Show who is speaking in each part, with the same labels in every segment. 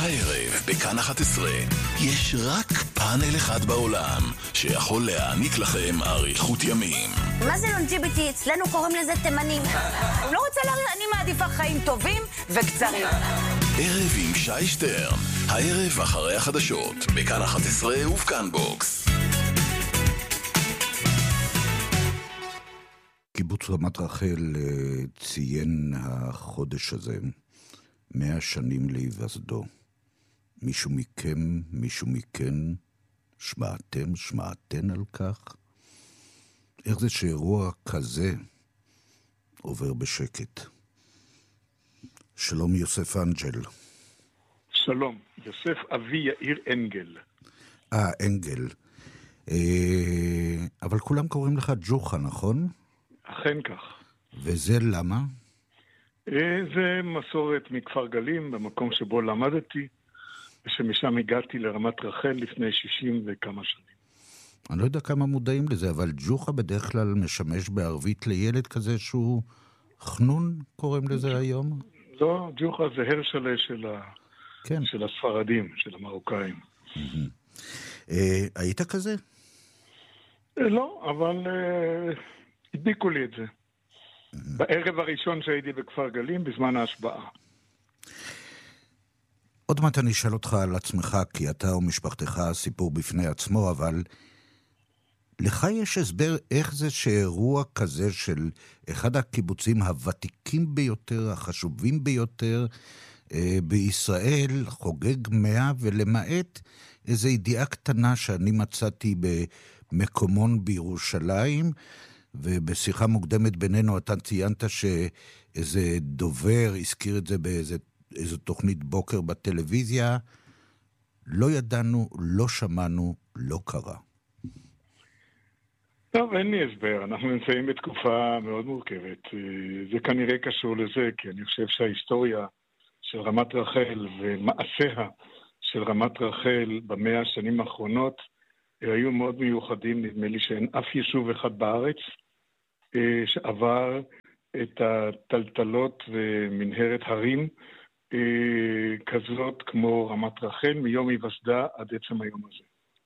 Speaker 1: הערב בכאן 11 יש רק פאנל אחד בעולם שיכול להעניק לכם אריכות ימים.
Speaker 2: מה זה לונג'יביטי? אצלנו קוראים לזה תימנים. לא רוצה להריח, אני מעדיפה חיים טובים וקצרים.
Speaker 1: ערב עם שי שטרן, הערב אחרי החדשות בכאן 11 ובכאן בוקס.
Speaker 3: קיבוץ רמת רחל ציין החודש הזה 100 שנים להיווסדו. מישהו מכם, מישהו מכן, שמעתן על כך? איך זה שאירוע כזה עובר בשקט? שלום יוסף אנג'ל.
Speaker 4: שלום, יוסף אבי יאיר אנגל.
Speaker 3: אנגל. אבל כולם קוראים לך ג'וחה, נכון?
Speaker 4: אכן כך.
Speaker 3: וזה למה?
Speaker 4: זה מסורת מכפר גלים, במקום שבו למדתי, ושמשם הגעתי לרמת רחל לפני 60 וכמה שנים.
Speaker 3: אני לא יודע כמה מודעים לזה, אבל ג'וחה בדרך כלל משמש בערבית לילד כזה שהוא חנון, קוראים לזה היום?
Speaker 4: לא, ג'וחה זה הרשלה של הספרדים, של המרוקאים.
Speaker 3: היית כזה?
Speaker 4: לא, אבל הדביקו לי את זה. בערב הראשון שהייתי בכפר גלים, בזמן ההשבעה.
Speaker 3: עוד מעט אני אשאל אותך על עצמך, כי אתה ומשפחתך סיפור בפני עצמו, אבל לך יש הסבר איך זה שאירוע כזה של אחד הקיבוצים הוותיקים ביותר, החשובים ביותר בישראל, חוגג 100, ולמעט איזו ידיעה קטנה שאני מצאתי במקומון בירושלים, ובשיחה מוקדמת בינינו אתה ציינת שאיזה דובר הזכיר את זה באיזו תוכנית בוקר בטלוויזיה. לא ידענו, לא שמענו, לא קרה.
Speaker 4: טוב, אין לי הסבר. אנחנו נמצאים בתקופה מאוד מורכבת. זה כנראה קשור לזה, כי אני חושב שההיסטוריה של רמת רחל ומעשיה של רמת רחל ב100 השנים האחרונות היו מאוד מיוחדים. נדמה לי שאין אף יישוב אחד בארץ שעבר את הטלטלות ומנהרת הרים כזאת כמו רמת רחל מיום היווסדה עד עצם היום הזה.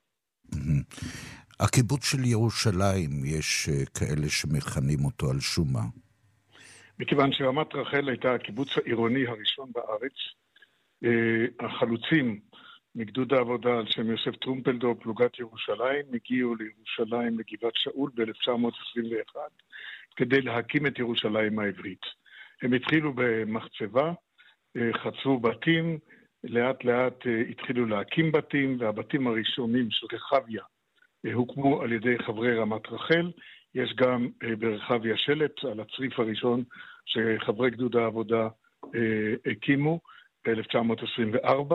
Speaker 3: הקיבוץ של ירושלים, יש כאלה שמכנים אותו על שום מה?
Speaker 4: מכיוון שרמת רחל הייתה הקיבוץ העירוני הראשון בארץ, החלוצים מגדוד העבודה על שם יוסף טרומפלדור, פלוגת ירושלים, הגיעו לירושלים לגבעת שאול ב-1921, כדי להקים את ירושלים העברית. הם התחילו במחצבה, חצרו בתים, לאט לאט התחילו להקים בתים, והבתים הראשונים של רחביה הוקמו על ידי חברי רמת רחל. יש גם ברחביה שלט על הצריף הראשון שחברי גדוד העבודה הקימו ב-1924,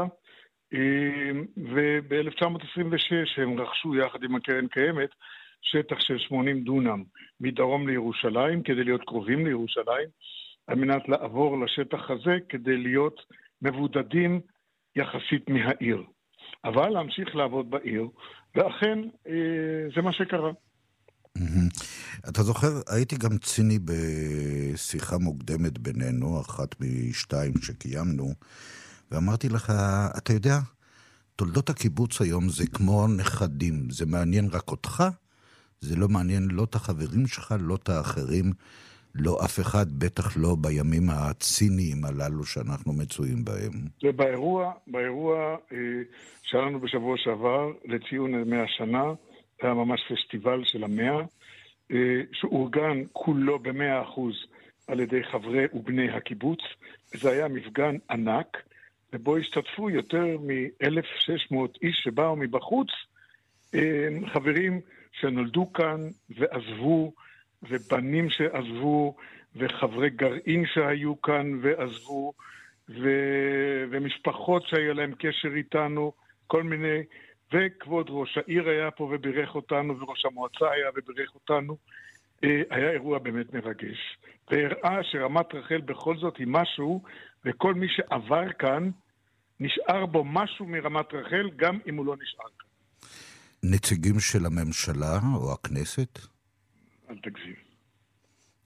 Speaker 4: וב-1926 הם רכשו יחד עם הקרן קיימת שטח של 80 דונם מדרום לירושלים, כדי להיות קרובים לירושלים, על מנת לעבור לשטח הזה, כדי להיות מבודדים יחסית מהעיר. אבל להמשיך לעבוד בעיר, ואכן זה מה שקרה.
Speaker 3: אתה זוכר, הייתי גם ציני בשיחה מוקדמת בינינו, אחת משתיים שקיימנו, ואמרתי לך, אתה יודע, תולדות הקיבוץ היום זה כמו נכדים, זה מעניין רק אותך, זה לא מעניין לא את החברים שלך, לא את האחרים, לא אף אחד, בטח לא בימים הציניים הללו שאנחנו מצויים בהם.
Speaker 4: ובאירוע שהיה לנו בשבוע שעבר, לציון 100 שנה, היה ממש פסטיבל של 100, שאורגן כולו ב100% על ידי חברי ובני הקיבוץ. זה היה מפגן ענק, ובו השתתפו יותר מ-1,600 איש שבאו מבחוץ, חברים שנולדו כאן ועזבו, ובנים שעזבו, וחברי גרעין שהיו כאן ועזבו, ומשפחות שהיה להם קשר איתנו, כל מיני, וכבוד ראש העיר היה פה ובירך אותנו, וראש המועצה היה ובירך אותנו. היה אירוע באמת מרגש. והראה שרמת רחל בכל זאת היא משהו, וכל מי שעבר כאן, נשאר בו משהו מרמת רחל, גם אם הוא לא נשאר כאן.
Speaker 3: נציגים של הממשלה או הכנסת?
Speaker 4: אל תגזים.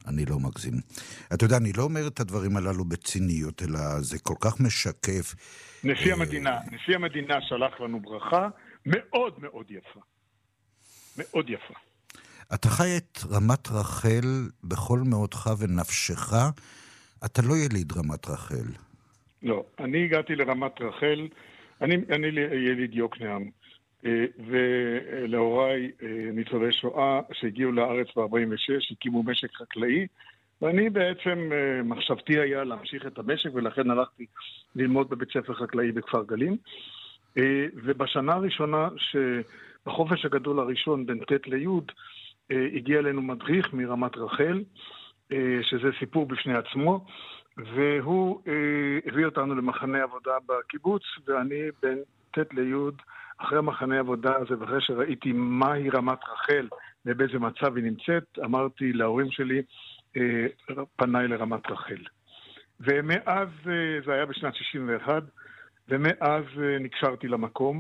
Speaker 3: אני לא מגזים. אתה יודע, אני לא אומר את הדברים הללו בציניות, אלא זה כל כך משקף.
Speaker 4: נשיא המדינה שלח לנו ברכה מאוד מאוד יפה. מאוד יפה.
Speaker 3: אתה חי את רמת רחל בכל מאודך ונפשך. אתה לא יליד רמת רחל.
Speaker 4: לא, אני הגעתי לרמת רחל, אני יליד יוקנעם, ולהוריי ניצולי שואה שהגיעו לארץ ב-46, הקימו משק חקלאי, ואני בעצם, מחשבתי היה להמשיך את המשק, ולכן הלכתי ללמוד בבית ספר חקלאי בכפר גלים, ובשנה הראשונה, בחופש הגדול הראשון בין ט' לי', הגיע אלינו מדריך מרמת רחל, שזה סיפור בפני עצמו, והוא הביא אותנו למחנה עבודה בקיבוץ, ואני בין ט' לי' אחרי מחנה עבודה הזה, ואחרי שראיתי מהי רמת רחל ובאיזה מצב היא נמצאת, אמרתי להורים שלי, פניי לרמת רחל. ומאז, זה היה בשנת 61, ומאז נקשרתי למקום,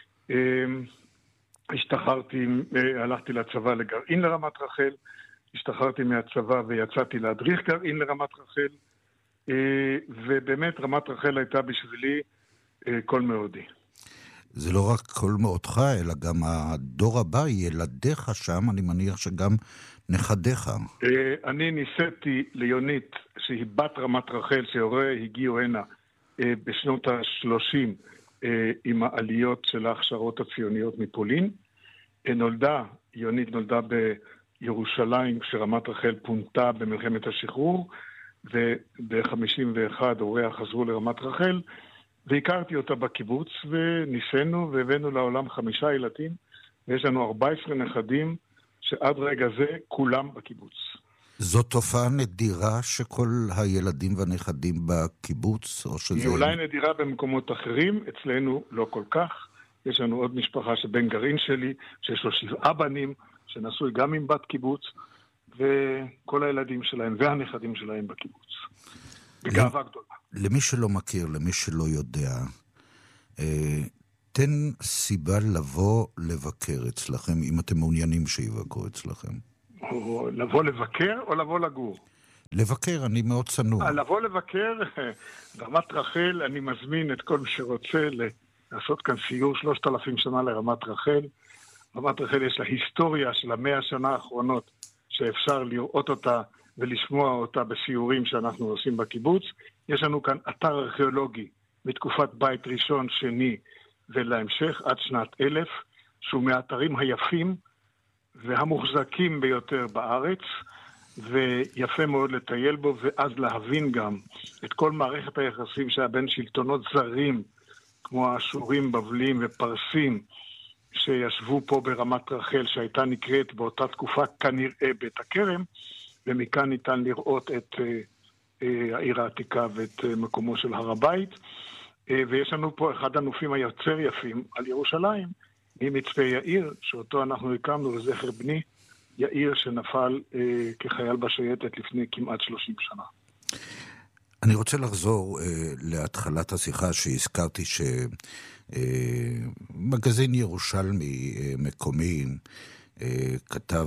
Speaker 4: השתחררתי, הלכתי לצבא לגרעין לרמת רחל, השתחררתי מהצבא ויצאתי להדריך גרעין לרמת רחל, ובאמת רמת רחל הייתה בשבילי כל מאודי.
Speaker 3: זה לא רק כל מאודך, אלא גם הדור הבא, ילדיך שם, אני מניח שגם נכדיך.
Speaker 4: אני ניסיתי ליונית, שהיא בת רמת רחל, שהוריה הגיעו הנה בשנות ה-30, עם העליות של ההכשרות הציוניות מפולין. יונית נולדה בירושלים, כשרמת רחל פונתה במלחמת השחרור, וב-51 הוריה חזרו לרמת רחל, והכרתי אותה בקיבוץ, וניסינו והבאנו לעולם 5 ילדים, ויש לנו 14 נכדים, שעד רגע זה כולם בקיבוץ.
Speaker 3: זו תופעה נדירה שכל הילדים והנכדים בקיבוץ, או שזה...
Speaker 4: היא אולי נדירה במקומות אחרים, אצלנו לא כל כך. יש לנו עוד משפחה שבן גרעין שלי, שיש לו 7 בנים, שנשוי גם עם בת קיבוץ, וכל הילדים שלהם והנכדים שלהם בקיבוץ. בגאווה גדולה.
Speaker 3: למי שלא מכיר, למי שלא יודע, תן סיבה לבוא לבקר אצלכם, אם אתם מעוניינים שיבקרו אצלכם.
Speaker 4: לבוא לבקר או לבוא לגור?
Speaker 3: לבקר, אני מאוד צנוע.
Speaker 4: לבוא לבקר, רמת רחל, אני מזמין את כל מי שרוצה לעשות כאן סיור 3,000 שנה לרמת רחל. רמת רחל יש לה היסטוריה של 100 שנה האחרונות, שאפשר לראות אותה ולשמוע אותה בסיורים שאנחנו עושים בקיבוץ. יש לנו כאן אתר ארכיאולוגי מתקופת בית ראשון, שני ולהמשך עד שנת 1000, שהוא מהאתרים היפים והמוחזקים ביותר בארץ, ויפה מאוד לטייל בו, ואז להבין גם את כל מערכת היחסים שהיה בין שלטונות זרים, כמו האשורים, בבלים ופרסים, שישבו פה ברמת רחל, שהייתה נקראת באותה תקופה כנראה בית הכרם, ומכאן ניתן לראות את העיר העתיקה ואת מקומו של הר הבית. ויש לנו פה אחד הנופים היותר יפים על ירושלים, ממצפה יאיר, שאותו אנחנו הקמנו לזכר בני יאיר, שנפל כחייל בשייטת לפני כמעט 30 שנה.
Speaker 3: אני רוצה לחזור להתחלת השיחה שהזכרתי שמגזין ירושלמי מקומי כתב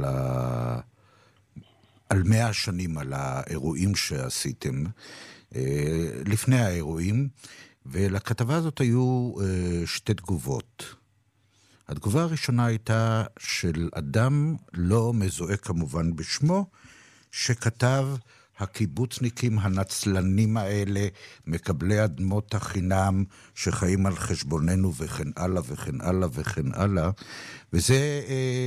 Speaker 3: על 100 שנים, על האירועים שעשיתם לפני האירועים, ולכתבה הזאת היו 2 תגובות. התגובה הראשונה הייתה של אדם לא מזוהה כמובן בשמו, שכתב: הקיבוצניקים הנצלנים האלה, מקבלי אדמות החינם שחיים על חשבוננו וכן הלאה וכן הלאה וכן הלאה, וזה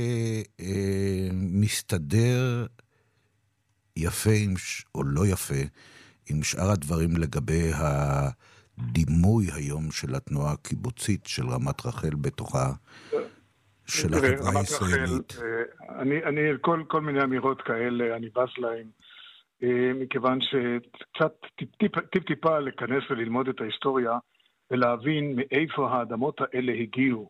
Speaker 3: מסתדר יפה או לא יפה עם שאר הדברים לגבי הדימוי היום של התנועה הקיבוצית של רמת רחל בתוכה של החברה הישראלית.
Speaker 4: אני כל מיני אמירות כאלה אני בס להם, מכיוון שקצת טיפה להיכנס וללמוד את ההיסטוריה ולהבין מאיפה האדמות האלה הגיעו.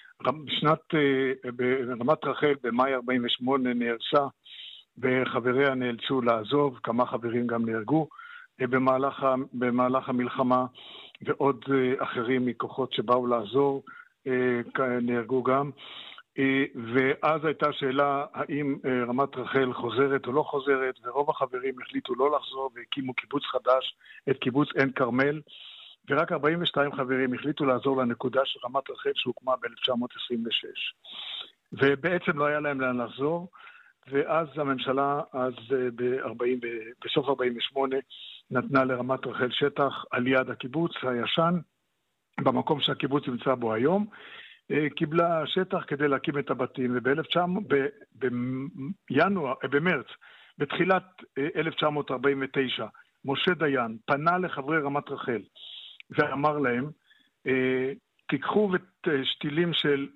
Speaker 4: ברמת רחל במאי 48 נהרסה, וחבריה נאלצו לעזוב, כמה חברים גם נהרגו במהלך המלחמה, ועוד אחרים מכוחות שבאו לעזור נהרגו גם. ואז הייתה שאלה האם רמת רחל חוזרת או לא חוזרת, ורוב החברים החליטו לא לחזור והקימו קיבוץ חדש, את קיבוץ עין כרמל, ורק 42 חברים החליטו לעזור לנקודה של רמת רחל שהוקמה ב-1926. ובעצם לא היה להם לאן לחזור, ואז הממשלה, בסוף 48, נתנה לרמת רחל שטח על יד הקיבוץ הישן, במקום שהקיבוץ נמצא בו היום, קיבלה שטח כדי להקים את הבתים, במרץ, בתחילת 1949, משה דיין פנה לחברי רמת רחל, ואמר להם, תיקחו שתילים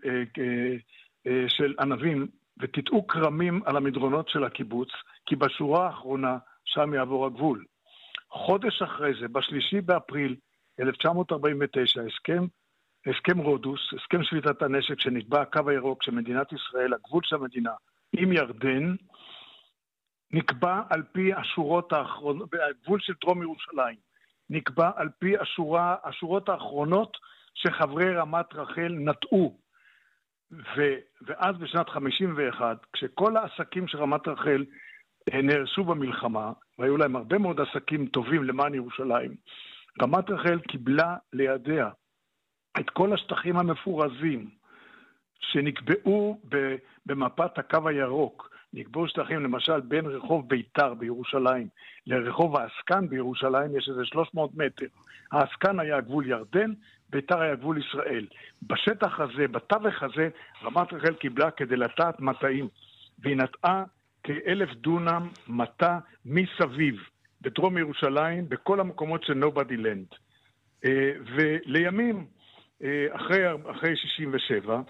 Speaker 4: של ענבים, ותטעו קרמים על המדרונות של הקיבוץ, כי בשורה האחרונה שם יעבור הגבול. חודש אחרי זה, ב3 באפריל 1949, הסכם רודוס, הסכם שביתת הנשק שנקבע הקו הירוק של מדינת ישראל, הגבול של המדינה עם ירדן, נקבע על פי השורות האחרונות, הגבול של דרום ירושלים, נקבע על פי השורות האחרונות שחברי רמת רחל נטעו. ואז בשנת 51, כשכל העסקים של רמת רחל נהרסו במלחמה, והיו להם הרבה מאוד עסקים טובים למען ירושלים, רמת רחל קיבלה לידיה את כל השטחים המפורזים שנקבעו במפת הקו הירוק. נקבעו שטחים למשל בין רחוב ביתר בירושלים לרחוב העסקן בירושלים, יש איזה 300 מטר. העסקן היה גבול ירדן, ביתר היה גבול ישראל. בשטח הזה, בתווך הזה, רמת רחל קיבלה כדי לטעת מטעים, והיא נטעה כ1,000 דונם מטע מסביב, בדרום ירושלים, בכל המקומות של nobody land. ולימים, אחרי 67,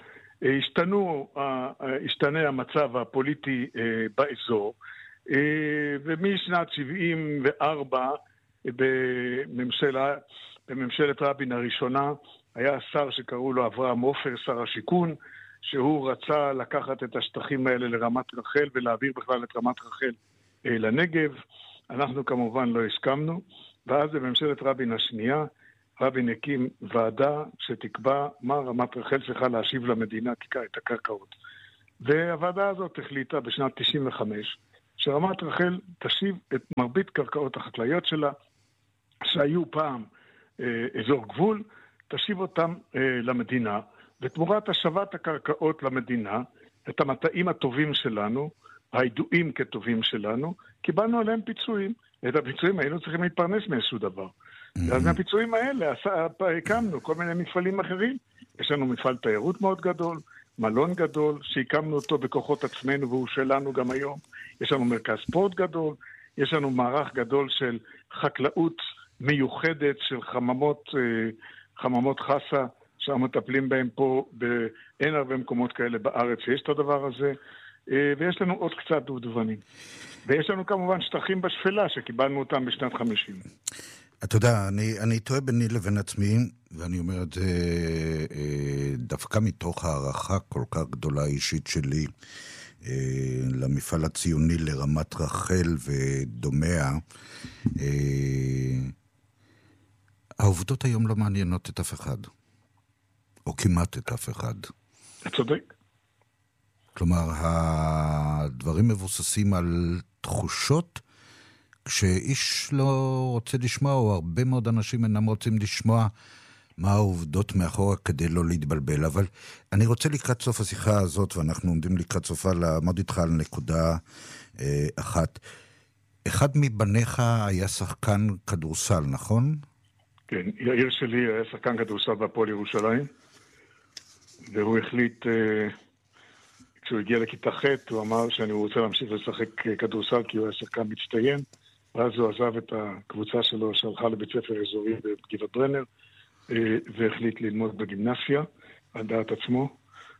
Speaker 4: השתנה המצב הפוליטי באזור, ומשנת 74, בממשלת רבין הראשונה, היה שר שקראו לו אברהם עופר, שר השיכון, שהוא רצה לקחת את השטחים האלה לרמת רחל, ולהעביר בכלל את רמת רחל לנגב. אנחנו כמובן לא הסכמנו, ואז בממשלת רבין השנייה, רבין הקים ועדה שתקבע מה רמת רחל צריכה להשיב למדינה את הקרקעות. והוועדה הזאת החליטה בשנת 95 שרמת רחל תשיב את מרבית קרקעות החקלאיות שלה, שהיו פעם אזור גבול, תשיב אותם למדינה, ותמורת השבת הקרקעות למדינה, את המטעים הטובים שלנו, הידועים כטובים שלנו, קיבלנו עליהם פיצויים. את הפיצויים היינו צריכים להתפרנס מאיזשהו דבר. אז מהפיצויים האלה הקמנו כל מיני מפעלים אחרים. יש לנו מפעל תיירות מאוד גדול, מלון גדול, שהקמנו אותו בכוחות עצמנו והוא שלנו גם היום. יש לנו מרכז ספורט גדול, יש לנו מערך גדול של חקלאות מיוחדת, של חממות חסה, שאנחנו מטפלים בהם פה, אין הרבה מקומות כאלה בארץ שיש את הדבר הזה, ויש לנו עוד קצת דובדבנים. ויש לנו כמובן שטחים בשפלה שקיבלנו אותם בשנת 50.
Speaker 3: אתה יודע, אני טועה ביני לבין עצמי, ואני אומר את זה דווקא מתוך הערכה כל כך גדולה אישית שלי למפעל הציוני, לרמת רחל ודומיה. העובדות היום לא מעניינות את אף אחד, או כמעט את אף אחד.
Speaker 4: אתה צודק.
Speaker 3: כלומר, הדברים מבוססים על תחושות, כשאיש לא רוצה לשמוע, או הרבה מאוד אנשים אינם רוצים לשמוע מה העובדות מאחורה כדי לא להתבלבל. אבל אני רוצה לקראת סוף השיחה הזאת, ואנחנו עומדים לקראת סופה, לעמוד איתך על נקודה אחת. אחד מבניך היה שחקן כדורסל, נכון?
Speaker 4: כן, יאיר שלי היה שחקן כדורסל בהפועל ירושלים, והוא החליט, כשהוא הגיע לכיתה ח', הוא אמר שאני רוצה להמשיך לשחק כדורסל, כי הוא היה שחקן מצטיין, ואז הוא עזב את הקבוצה שלו שהלכה לבית ספר אזורי בגבעת ברנר, והחליט ללמוד בגימנסיה, על דעת עצמו,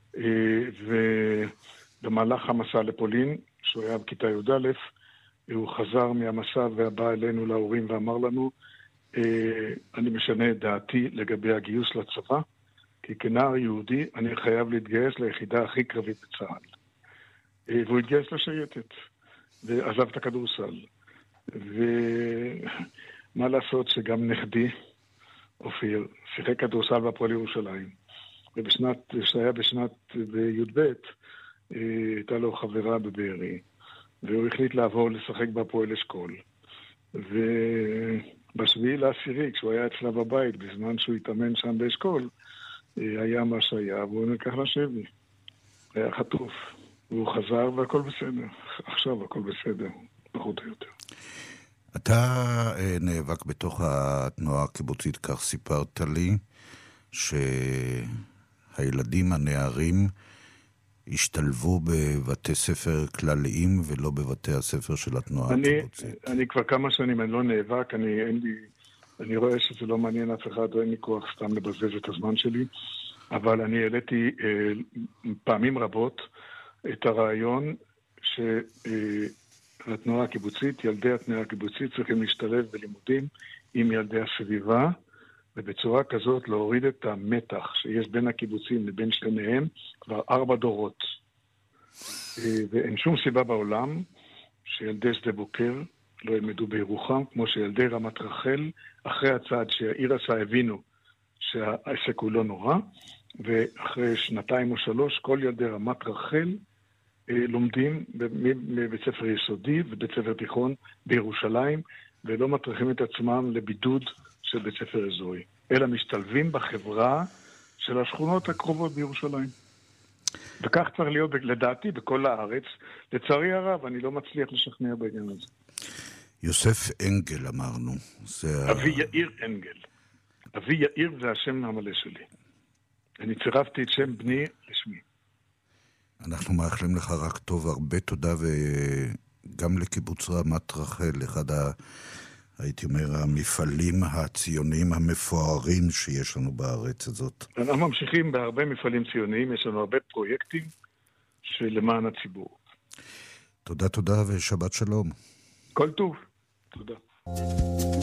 Speaker 4: ובמהלך המסע לפולין, שהוא היה בכיתה י"א, הוא חזר מהמסע והבא אלינו להורים ואמר לנו, אני משנה את דעתי לגבי הגיוס לצבא, כי כנער יהודי אני חייב להתגייס ליחידה הכי קרבית בצה"ל. והוא התגייס לשייטת, ועזב את הכדורסל. ומה לעשות שגם נכדי, אופיר, שיחק כדורסל בהפועל ירושלים. שהיה בשנת בי"ב, הייתה לו חברה בבארי, והוא החליט לעבור לשחק בפועל אשכול. ובשביעי לעשירי, כשהוא היה אצלה בבית, בזמן שהוא התאמן שם באשכול, היה מה שהיה, והוא נלקח לשבי. היה חטוף, והוא חזר והכל בסדר. עכשיו הכל בסדר, פחות או יותר.
Speaker 3: אתה נאבק בתוך התנועה הקיבוצית, כך סיפרת לי, שהילדים, הנערים, השתלבו בבתי ספר כלליים ולא בבתי הספר של התנועה הקיבוצית.
Speaker 4: אני כבר כמה שנים, אני לא נאבק, אני רואה שזה לא מעניין אף אחד, אין לי כוח סתם לבזבז את הזמן שלי, אבל אני העליתי פעמים רבות את הרעיון שהתנועה הקיבוצית, ילדי התנועה הקיבוצית צריכים להשתלב בלימודים עם ילדי הסביבה, ובצורה כזאת להוריד את המתח שיש בין הקיבוצים לבין שכניהם כבר 4 דורות. ואין שום סיבה בעולם שילדי שדה בוקר לא ילמדו בירוחם, כמו שילדי רמת רחל, אחרי הצעד שהעיר עשה, הבינו שהעסק הוא לא נורא, ואחרי 2 או 3, כל ילדי רמת רחל לומדים בבית ספר יסודי ובית ספר תיכון בירושלים, ולא מטריחים את עצמם לבידוד של בית ספר אזורי, אלא משתלבים בחברה של השכונות הקרובות בירושלים. וכך צריך להיות, לדעתי, בכל הארץ. לצערי הרב, אני לא מצליח לשכנע בעניין הזה.
Speaker 3: יוסף אנגל אמרנו.
Speaker 4: אבי יאיר אנגל. אבי יאיר זה השם המלא שלי. אני צירפתי את שם בני לשמי.
Speaker 3: אנחנו מאחלים לך רק טוב, הרבה תודה, וגם לקיבוץ רמת רחל, אחד הייתי אומר, המפעלים הציוניים המפוארים שיש לנו בארץ הזאת.
Speaker 4: אנחנו ממשיכים בהרבה מפעלים ציוניים, יש לנו הרבה פרויקטים למען הציבור.
Speaker 3: תודה ושבת שלום.
Speaker 4: כל טוב. תודה.